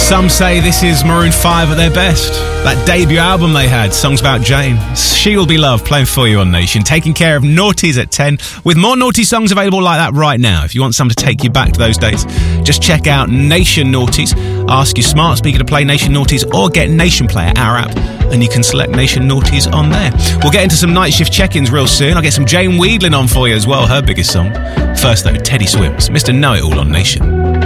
Some say this is Maroon 5 at their best. That debut album they had, Songs About Jane. She Will Be Loved, playing for you on Nation. Taking care of noughties at 10, with more naughty songs available like that right now. If you want some to take you back to those days, just check out Nation Naughties. Ask your smart speaker to play Nation Naughties or get Nation Player, our app, and you can select Nation Naughties on there. We'll get into some night shift check-ins real soon. I'll get some Jane Weedlin on for you as well, her biggest song. First though, Teddy Swims, Mr. Know-It-All on Nation.